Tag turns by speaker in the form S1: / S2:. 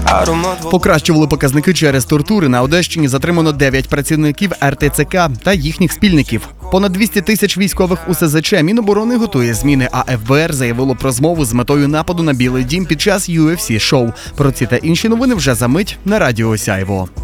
S1: Покращували показники через тортури. На Одещині затримано 9 працівників РТЦК та їхніх спільників. Понад 200 тисяч військових у СЗЧ. Міноборони готує зміни, а ФБР заявило про змову з метою нападу на Білий дім під час UFC-шоу. Про ці та інші новини вже за мить на Радіо Сяйво.